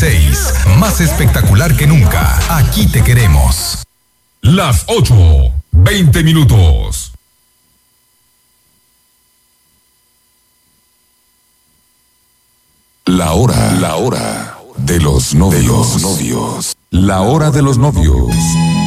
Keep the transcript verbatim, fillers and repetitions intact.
seis, más espectacular que nunca. Aquí te queremos. Las ocho, veinte minutos. La hora, la hora de los novios. De los novios. La hora de los novios.